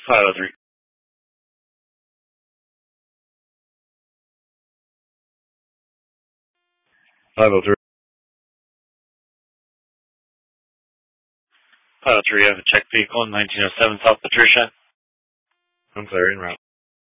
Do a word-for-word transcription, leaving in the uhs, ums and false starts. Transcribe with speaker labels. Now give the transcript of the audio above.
Speaker 1: five oh three. five oh three. five oh three, I have a check vehicle in nineteen oh seven South Patricia. I'm clear en route.